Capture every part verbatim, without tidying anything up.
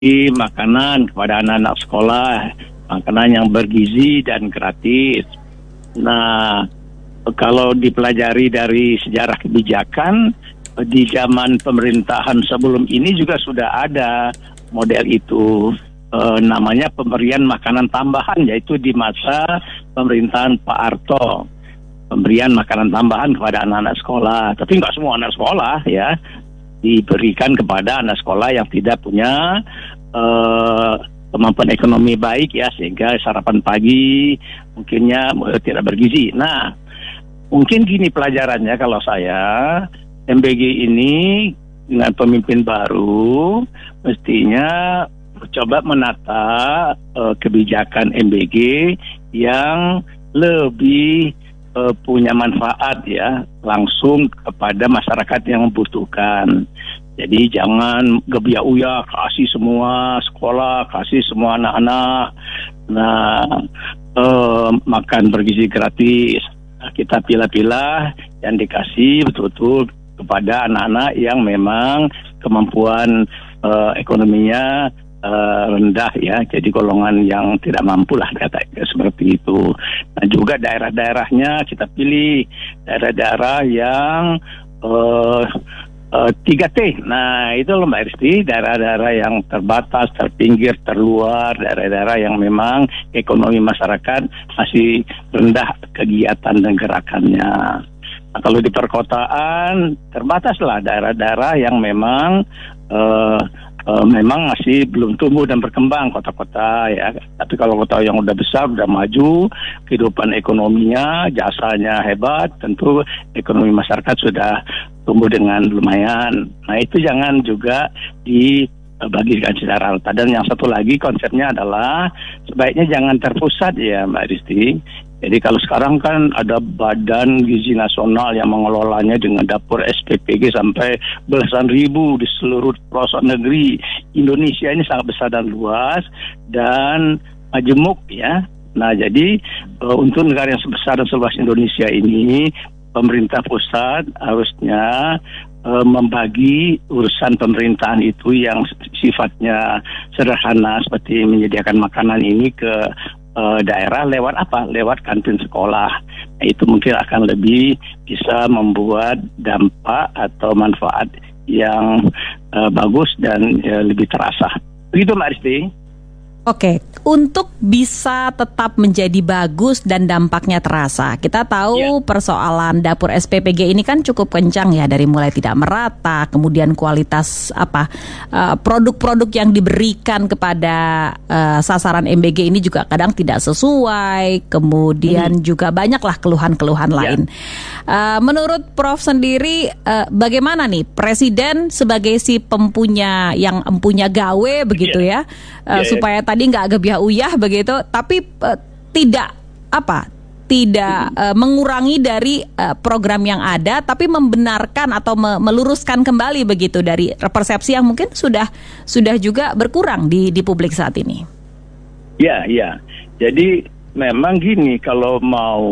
makanan kepada anak-anak sekolah, makanan yang bergizi dan gratis. Nah, kalau dipelajari dari sejarah kebijakan, di zaman pemerintahan sebelum ini juga sudah ada model itu, e, namanya pemberian makanan tambahan, yaitu di masa pemerintahan Pak Harto. Pemberian makanan tambahan kepada anak-anak sekolah, tapi nggak semua anak sekolah ya, diberikan kepada anak sekolah yang tidak punya e, kemampuan ekonomi baik ya, sehingga sarapan pagi mungkinnya e, tidak bergizi. Nah, mungkin gini pelajarannya kalau saya, M B G ini dengan pemimpin baru mestinya coba menata uh, kebijakan M B G yang lebih uh, punya manfaat ya, langsung kepada masyarakat yang membutuhkan. Jadi jangan gebiah-uyah kasih semua sekolah, kasih semua anak-anak nah uh, makan bergizi gratis. Nah, kita pilah-pilah yang dikasih betul-betul kepada anak-anak yang memang kemampuan uh, ekonominya uh, rendah ya, jadi golongan yang tidak mampu lah kata seperti itu. Nah juga daerah-daerahnya kita pilih daerah-daerah yang uh, uh, tiga T. Nah itu loh Mbak Risti, daerah-daerah yang terbatas, terpinggir, terluar, daerah-daerah yang memang ekonomi masyarakat masih rendah kegiatan dan gerakannya. Nah, kalau di perkotaan terbataslah daerah-daerah yang memang uh, uh, memang masih belum tumbuh dan berkembang, kota-kota ya. Tapi kalau kota yang udah besar, udah maju, kehidupan ekonominya, jasanya hebat, tentu ekonomi masyarakat sudah tumbuh dengan lumayan. Nah itu jangan juga dibagikan secara rata. Dan yang satu lagi konsepnya adalah sebaiknya jangan terpusat ya Mbak Risti. Jadi kalau sekarang kan ada Badan Gizi Nasional yang mengelolanya dengan dapur S P P G sampai belasan ribu di seluruh pelosok negeri. Indonesia ini sangat besar dan luas dan majemuk ya. Nah jadi uh, untuk negara yang sebesar dan seluas Indonesia ini, pemerintah pusat harusnya uh, membagi urusan pemerintahan itu yang sifatnya sederhana seperti menyediakan makanan ini ke Uh, daerah lewat apa? Lewat kantin sekolah. Nah, itu mungkin akan lebih bisa membuat dampak atau manfaat yang uh, bagus dan uh, lebih terasa. Begitu Mbak Risti. Oke, untuk bisa tetap menjadi bagus dan dampaknya terasa, kita tahu yeah. persoalan dapur S P P G ini kan cukup kencang ya, dari mulai tidak merata, kemudian kualitas apa uh, produk-produk yang diberikan kepada uh, sasaran M B G ini juga kadang tidak sesuai, kemudian hmm. juga banyaklah keluhan-keluhan yeah. lain. Uh, menurut Prof sendiri, uh, bagaimana nih Presiden sebagai si pempunya yang empunya gawe begitu yeah. ya, uh, yeah, supaya yeah. tadi nggak gebiah-uyah begitu, tapi uh, tidak apa, tidak uh, mengurangi dari uh, program yang ada, tapi membenarkan atau me- meluruskan kembali begitu dari persepsi yang mungkin sudah sudah juga berkurang di di publik saat ini. Ya, ya. Jadi memang gini, kalau mau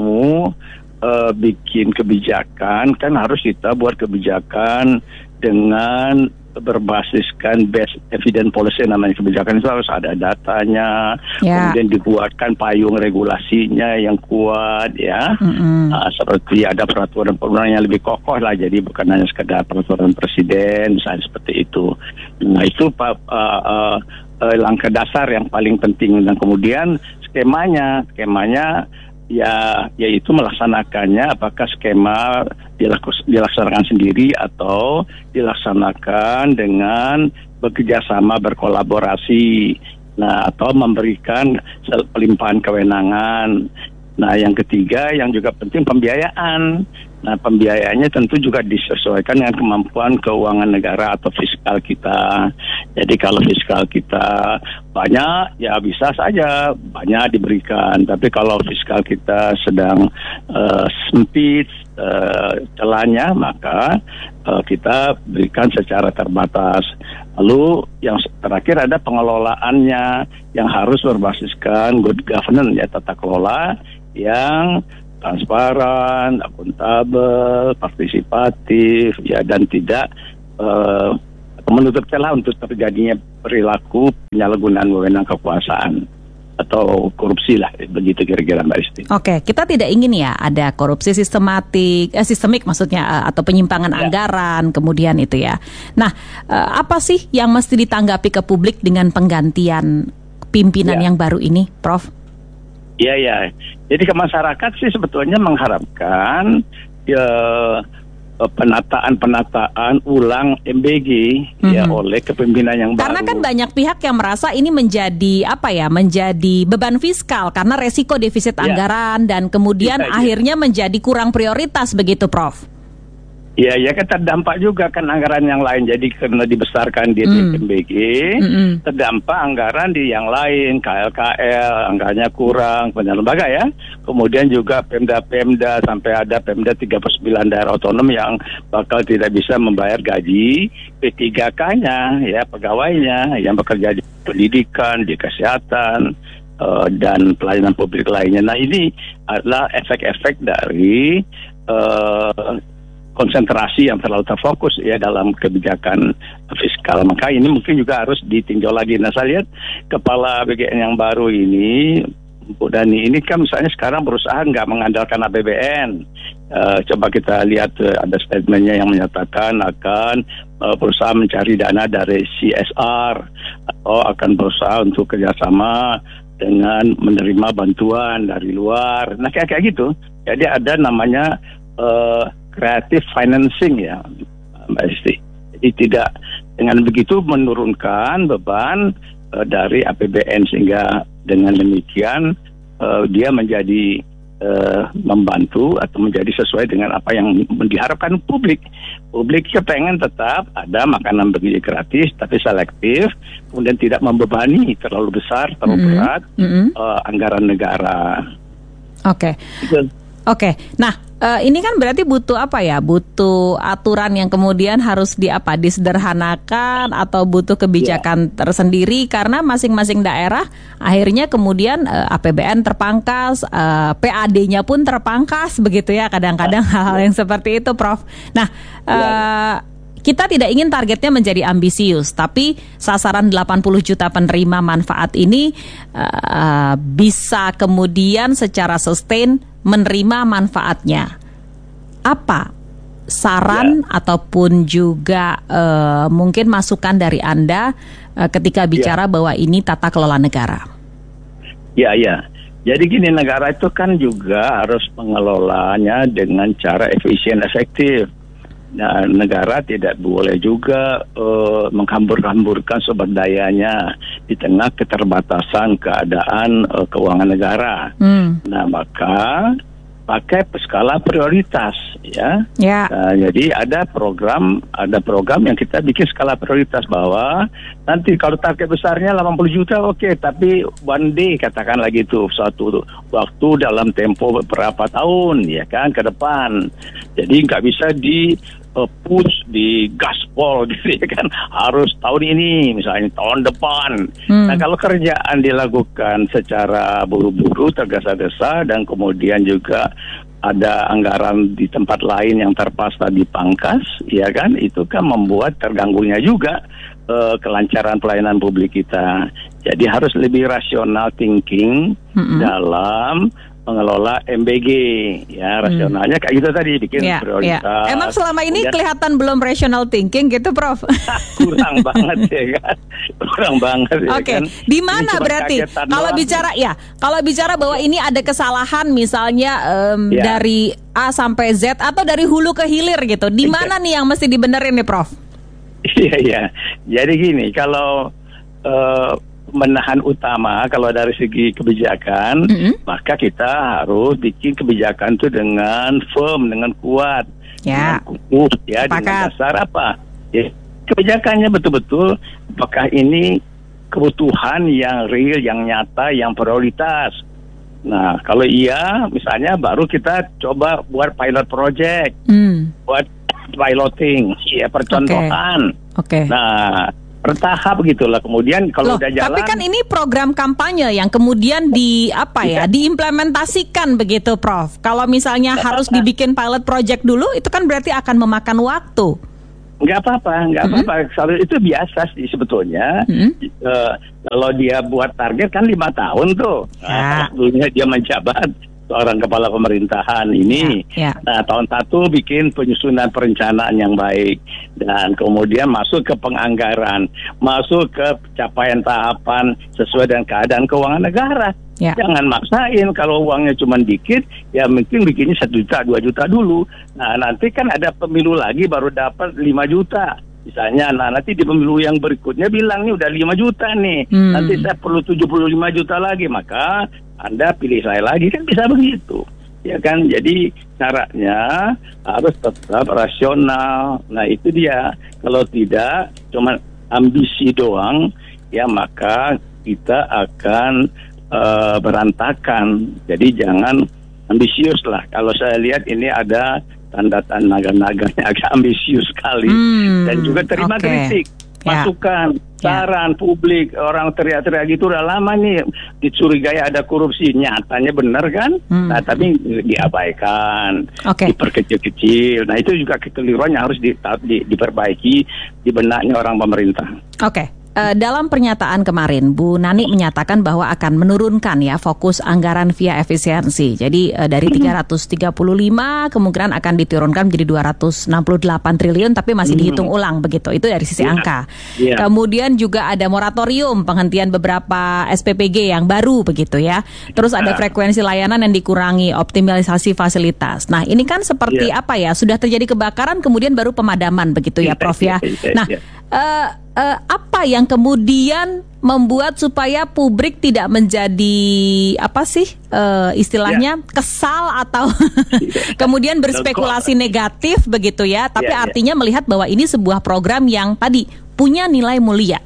uh, bikin kebijakan kan harus kita buat kebijakan dengan berbasiskan best evidence policy. Namanya kebijakan itu harus ada datanya, yeah. kemudian dibuatkan payung regulasinya yang kuat ya, mm-hmm. uh, seperti ada peraturan perundang yang lebih kokoh lah, jadi bukan hanya sekedar peraturan presiden misalnya seperti itu. Nah itu uh, uh, uh, langkah dasar yang paling penting, dan kemudian skemanya skemanya ya yaitu melaksanakannya, apakah skema dilakus, dilaksanakan sendiri atau dilaksanakan dengan bekerjasama, berkolaborasi, nah atau memberikan pelimpahan kewenangan. Nah yang ketiga yang juga penting, pembiayaan. Nah pembiayaannya tentu juga disesuaikan dengan kemampuan keuangan negara atau fiskal kita. Jadi kalau fiskal kita banyak, ya bisa saja banyak diberikan. Tapi kalau fiskal kita sedang uh, sempit uh, celahnya, maka uh, kita berikan secara terbatas. Lalu yang terakhir ada pengelolaannya yang harus berbasiskan good governance ya, tata kelola yang transparan, akuntabel, partisipatif, ya, dan tidak uh, menutup celah untuk terjadinya perilaku penyalahgunaan wewenang kekuasaan atau korupsi lah, begitu kira-kira Mbak Isti. Oke, kita tidak ingin ya ada korupsi sistematik, eh, sistemik maksudnya eh, atau penyimpangan ya. anggaran, kemudian itu ya. Nah, eh, apa sih yang mesti ditanggapi ke publik dengan penggantian pimpinan ya. yang baru ini, Prof? Iya, ya. Jadi ke masyarakat sih sebetulnya mengharapkan ya, penataan-penataan ulang M B G mm-hmm. ya oleh kepemimpinan yang baru. Karena kan banyak pihak yang merasa ini menjadi apa ya, menjadi beban fiskal karena resiko defisit ya. anggaran dan kemudian ya, akhirnya ya. menjadi kurang prioritas begitu, Prof. Iya, ya kan terdampak juga kan anggaran yang lain. Jadi karena dibesarkan di mm. M B G, mm-hmm. terdampak anggaran di yang lain, K L K L, anggarannya kurang, banyak lembaga ya. Kemudian juga Pemda-Pemda, sampai ada Pemda tiga puluh sembilan daerah otonom yang bakal tidak bisa membayar gaji P tiga K-nya, ya pegawainya yang bekerja di pendidikan, di kesehatan, uh, dan pelayanan publik lainnya. Nah ini adalah efek-efek dari uh, konsentrasi yang terlalu terfokus ya dalam kebijakan fiskal. Maka ini mungkin juga harus ditinjau lagi. Nah saya lihat kepala B G N yang baru ini, Bu Dani ini kan misalnya sekarang berusaha nggak mengandalkan A P B N. Uh, coba kita lihat uh, ada statementnya yang menyatakan akan uh, berusaha mencari dana dari C S R atau akan berusaha untuk kerjasama dengan menerima bantuan dari luar. Nah kayak kayak gitu. Jadi ada namanya uh, creative financing ya Mbak Isti. Jadi tidak dengan begitu menurunkan beban uh, dari A P B N sehingga dengan demikian uh, dia menjadi uh, membantu atau menjadi sesuai dengan apa yang diharapkan publik. Publik kepengen tetap ada makanan bergizi gratis tapi selektif, kemudian tidak membebani terlalu besar, terlalu mm-hmm. berat mm-hmm. uh, anggaran negara. Oke. Okay. Oke, okay. Nah uh, ini kan berarti butuh apa ya? Butuh aturan yang kemudian harus di apa? Disederhanakan atau butuh kebijakan yeah. tersendiri karena masing-masing daerah akhirnya kemudian uh, A P B N terpangkas, uh, P A D-nya pun terpangkas begitu ya kadang-kadang yeah. hal-hal yang seperti itu, Prof. Nah. Uh, yeah. Kita tidak ingin targetnya menjadi ambisius, tapi sasaran delapan puluh juta penerima manfaat ini uh, bisa kemudian secara sustain menerima manfaatnya. Apa saran ya. ataupun juga uh, mungkin masukan dari Anda uh, ketika bicara ya. bahwa ini tata kelola negara? Ya, ya. Jadi gini, negara itu kan juga harus mengelolanya dengan cara efisien, efektif. Nah, negara tidak boleh juga uh, menghambur-hamburkan sumber dayanya di tengah keterbatasan keadaan uh, keuangan negara. Hmm. Nah, maka pakai skala prioritas, ya. Ya. Nah, jadi ada program, ada program yang kita bikin skala prioritas bahwa nanti kalau target besarnya delapan puluh juta, oke, okay, tapi one day katakan lagi itu suatu waktu dalam tempo beberapa tahun, ya kan, ke depan. Jadi nggak bisa di Uh, push di gaspol gitu ya kan, harus tahun ini misalnya tahun depan. Hmm. Nah kalau kerjaan dilakukan secara buru-buru, tergesa-gesa dan kemudian juga ada anggaran di tempat lain yang terpaksa dipangkas, ya kan, itu kan membuat terganggunya juga uh, kelancaran pelayanan publik kita. Jadi harus lebih rasional thinking hmm. dalam mengelola M B G, ya rasionalnya hmm. kayak gitu tadi, bikin ya, prioritas. Ya. Emang selama ini kemudian, kelihatan belum rational thinking gitu, Prof? Kurang banget ya kan, kurang banget. Oke, okay. ya kan? Di mana berarti kalau bicara ya, kalau bicara bahwa ini ada kesalahan misalnya um, ya. dari A sampai Z atau dari hulu ke hilir gitu, di mana nih yang mesti dibenerin nih, Prof? Iya iya, jadi gini, kalau uh, menahan utama kalau dari segi kebijakan, mm-hmm. maka kita harus bikin kebijakan itu dengan firm, dengan kuat, ya. dengan kukuh, ya, Pakat. dengan dasar apa? Ya, kebijakannya betul-betul apakah ini kebutuhan yang real, yang nyata, yang prioritas. Nah, kalau iya, misalnya baru kita coba buat pilot project, mm. buat piloting, ya percontohan. Oke. Okay. Okay. Nah. Bertahap gitulah, kemudian kalau Loh, udah jalan. Tapi kan ini program kampanye yang kemudian di apa ya, diimplementasikan begitu, Prof. Kalau misalnya harus dibikin pilot project dulu, itu kan berarti akan memakan waktu. nggak apa-apa, nggak Mm-hmm. apa-apa. Kalau itu biasa sih sebetulnya. Mm-hmm. Uh, kalau dia buat target kan lima tahun tuh. Nah, dulunya dia menjabat seorang kepala pemerintahan ini. Ya, ya. Nah, tahun satu bikin penyusunan perencanaan yang baik, dan kemudian masuk ke penganggaran, masuk ke capaian tahapan sesuai dengan keadaan keuangan negara. Ya. Jangan maksain, kalau uangnya cuma dikit, ya mungkin bikinnya satu juta, dua juta dulu. Nah, nanti kan ada pemilu lagi baru dapat lima juta. Misalnya, nah nanti di pemilu yang berikutnya bilang nih udah lima juta nih, hmm. nanti saya perlu tujuh puluh lima juta lagi, maka Anda pilih saya lagi, kan bisa begitu. Ya kan, jadi caranya harus tetap rasional. Nah itu dia, kalau tidak cuma ambisi doang, ya maka kita akan uh, berantakan. Jadi jangan ambisius lah. Kalau saya lihat ini ada tanda-tanda naga-naganya agak ambisius sekali, hmm, dan juga terima okay. kritik, masukan, yeah. saran yeah. publik, orang teriak-teriak gitu udah lama nih dicurigai ada korupsi, nyatanya benar kan, hmm. nah tapi diabaikan, okay. diperkecil-kecil, nah itu juga kekeliruan yang harus di, di, diperbaiki di benaknya orang pemerintah. Oke. Okay. Uh, dalam pernyataan kemarin, Bu Nani menyatakan bahwa akan menurunkan ya fokus anggaran via efisiensi. Jadi uh, dari tiga ratus tiga puluh lima kemungkinan akan diturunkan menjadi dua ratus enam puluh delapan triliun, tapi masih dihitung ulang begitu. Itu dari sisi yeah. angka. Yeah. Kemudian juga ada moratorium penghentian beberapa S P P G yang baru begitu ya. Terus ada frekuensi layanan yang dikurangi, optimalisasi fasilitas. Nah ini kan seperti yeah. apa ya? Sudah terjadi kebakaran kemudian baru pemadaman begitu ya, Prof ya. Nah. Uh, uh, apa yang kemudian membuat supaya publik tidak menjadi apa sih uh, istilahnya ya. kesal atau kemudian berspekulasi negatif begitu ya, tapi ya, artinya ya. melihat bahwa ini sebuah program yang tadi punya nilai mulia.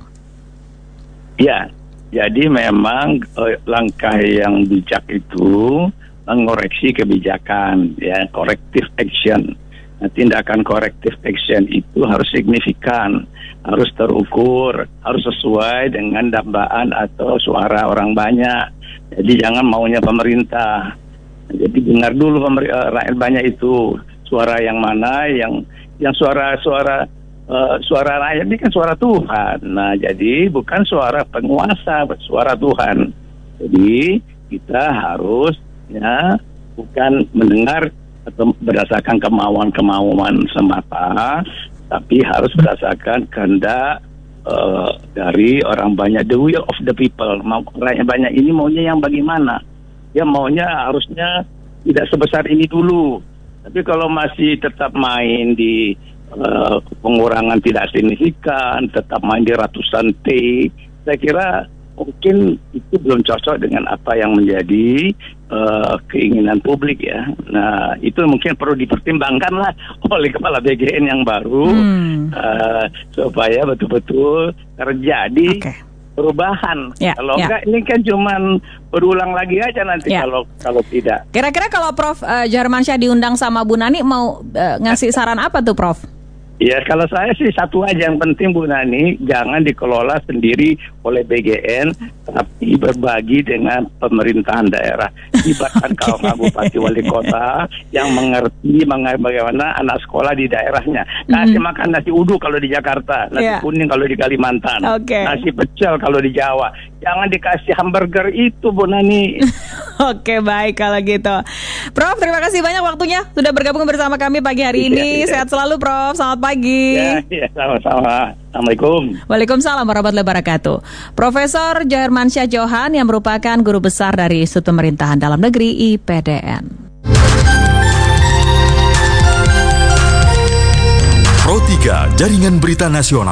Ya, jadi memang uh, langkah yang bijak itu mengoreksi kebijakan, ya, corrective action. Nah, tindakan corrective action itu harus signifikan, harus terukur, harus sesuai dengan dambaan atau suara orang banyak. Jadi jangan maunya pemerintah. Jadi dengar dulu pemer- rakyat banyak itu suara yang mana, yang yang suara-suara uh, suara rakyat ini kan suara Tuhan. Nah, jadi bukan suara penguasa, suara Tuhan. Jadi kita harus ya bukan mendengar atau berdasarkan kemauan-kemauan semata, tapi harus berdasarkan kehendak uh, dari orang banyak, the will of the people. Mau rakyat banyak ini maunya yang bagaimana? Ya maunya harusnya tidak sebesar ini dulu. Tapi kalau masih tetap main di uh, pengurangan tidak signifikan, tetap main di ratusan T, saya kira mungkin itu belum cocok dengan apa yang menjadi uh, keinginan publik ya. Nah itu mungkin perlu dipertimbangkan lah oleh kepala B G N yang baru, hmm. uh, supaya betul-betul terjadi okay. perubahan. Ya, kalau ya. enggak ini kan cuman berulang lagi aja nanti ya. kalau kalau tidak. Kira-kira kalau Prof uh, Djaharmansyah diundang sama Bu Nani mau uh, ngasih saran apa tuh Prof? Ya kalau saya sih satu aja yang penting Bu Nani, jangan dikelola sendiri oleh B G N, tapi berbagi dengan pemerintahan daerah. Libatkan okay. kaum bupati wali kota yang mengerti bagaimana anak sekolah di daerahnya. Kasih mm. makan nasi uduk kalau di Jakarta, nasi yeah. kuning kalau di Kalimantan, okay. nasi pecel kalau di Jawa. Jangan dikasih hamburger itu Bu Nani. Oke, baik kalau gitu. Prof, terima kasih banyak waktunya sudah bergabung bersama kami pagi hari ini. Sehat selalu Prof, selamat pagi. Ya, ya, sama-sama. Assalamualaikum. Waalaikumsalam warahmatullahi wabarakatuh. Profesor Djaharmansyah Johan yang merupakan guru besar dari Institut Pemerintahan Dalam Negeri I P D N. Pro tiga Jaringan Berita Nasional